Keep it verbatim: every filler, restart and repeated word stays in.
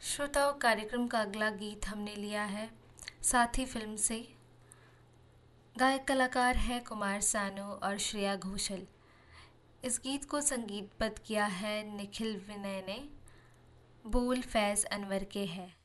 श्रोताओं, कार्यक्रम का अगला गीत हमने लिया है साथी फिल्म से। गायक कलाकार हैं कुमार सानू और श्रेया घोषल। इस गीत को संगीतबद्ध किया है निखिल विनय ने। बोल फैज़ अनवर के हैं।